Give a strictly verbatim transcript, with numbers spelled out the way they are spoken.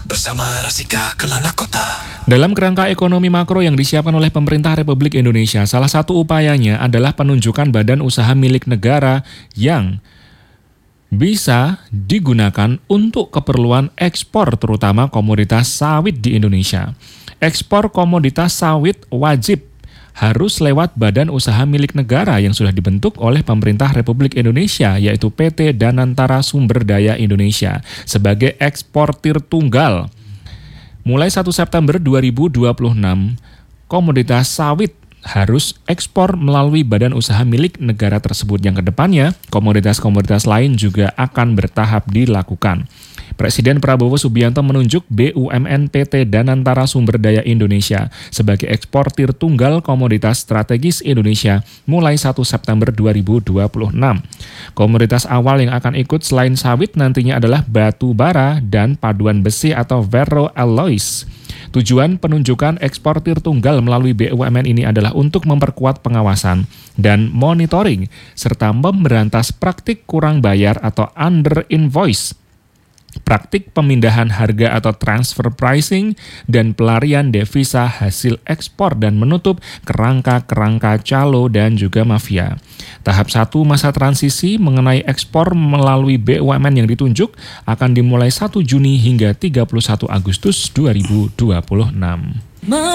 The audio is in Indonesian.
bersama Rasika Kelana Kota. Dalam kerangka ekonomi makro yang disiapkan oleh pemerintah Republik Indonesia, salah satu upayanya adalah penunjukan badan usaha milik negara yang bisa digunakan untuk keperluan ekspor terutama komoditas sawit di Indonesia. Ekspor komoditas sawit wajib harus lewat badan usaha milik negara yang sudah dibentuk oleh pemerintah Republik Indonesia, yaitu P T Danantara Sumber Daya Indonesia sebagai eksportir tunggal. Mulai satu September dua ribu dua puluh enam, komoditas sawit harus ekspor melalui badan usaha milik negara tersebut. Yang kedepannya, komoditas-komoditas lain juga akan bertahap dilakukan. Presiden Prabowo Subianto menunjuk B U M N P T Danantara Sumber Daya Indonesia sebagai eksportir tunggal komoditas strategis Indonesia mulai satu September dua ribu dua puluh enam. Komoditas awal yang akan ikut selain sawit nantinya adalah batu bara dan paduan besi atau ferroalloys. Tujuan penunjukan eksportir tunggal melalui B U M N ini adalah untuk memperkuat pengawasan dan monitoring serta memberantas praktik kurang bayar atau under invoice, praktik pemindahan harga atau transfer pricing, dan pelarian devisa hasil ekspor dan menutup kerangka-kerangka calo dan juga mafia. Tahap satu masa transisi mengenai ekspor melalui B U M N yang ditunjuk akan dimulai satu Juni hingga tiga puluh satu Agustus dua ribu dua puluh enam.